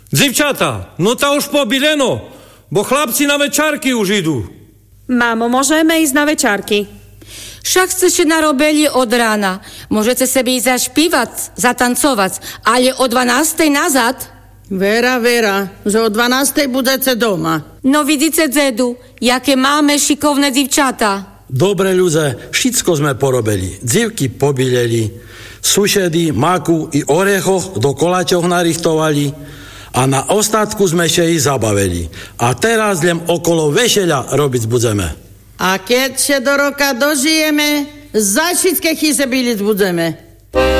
Dzivčata, no ta už pobileno, bo chlapci na večarky už idú. Mamo, môžeme ísť na večarky? Však ste się narobili od rana. Możecie sobie zaśpiewać, zatancować, ale o 12 nazad. Vera, że o 12 budete doma. No widzicie, dzedu, jakie mamy szykowne dziewczata. Dobre ľudze, všetko sme porobili. Dzivky pobileli, sušedy, maku i orechoch do kolačoch narichtovali a na ostatku sme še i zabavili. A teraz len okolo vešeľa robiť budeme. A keď się do roka dožijeme, za všetké chyse byliť budeme.